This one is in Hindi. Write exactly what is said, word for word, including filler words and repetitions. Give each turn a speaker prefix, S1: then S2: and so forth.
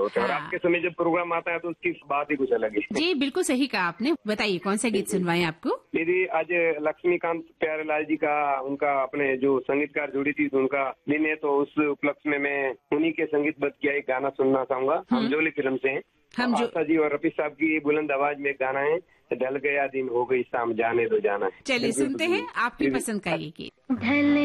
S1: होते हैं।
S2: हाँ।
S1: और रात के समय जब प्रोग्राम आता है तो उसकी बात ही कुछ अलग है।
S2: जी बिल्कुल सही कहा आपने। बताइए कौन सा गीत सुनवाएं आपको?
S1: दीदी आज लक्ष्मीकांत प्यारेलाल जी का उनका अपने जो संगीतकार जुड़ी थी उनका दिन है, तो उस उपलक्ष्य में मैं उन्हीं के संगीतबद्ध किया एक गाना सुनना चाहूंगा। हम जोली फिल्म से हैं।
S2: हम जो
S1: आशा जी और रफी साहब की बुलंद आवाज में एक गाना है, ढल गया दिन हो गई शाम जाने दो जाना है।
S2: चलिए सुनते हैं आपकी पसंद का ये गीत।
S3: ढल